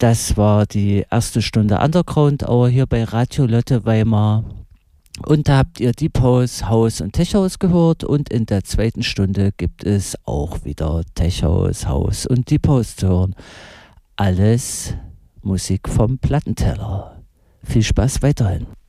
Das war die erste Stunde Underground Hour hier bei Radio Lotte Weimar. Und da habt ihr Deep House, House und Tech House gehört. Und in der zweiten Stunde gibt es auch wieder Tech House, House und Deep House zu hören. Alles Musik vom Plattenteller. Viel Spaß weiterhin.